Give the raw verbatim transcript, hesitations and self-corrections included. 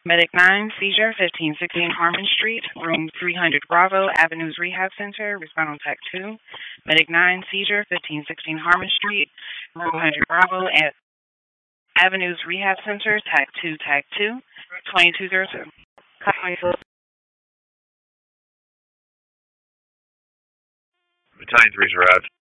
Medic nine, seizure, fifteen sixteen Harmon Street, room three hundred Bravo, Avenues Rehab Center, respond on tag two. Medic nine, seizure, fifteen sixteen Harmon Street, room two hundred Bravo, at Avenues Rehab Center, tag two, tag two, twenty-two oh two. Battalion three's arrived.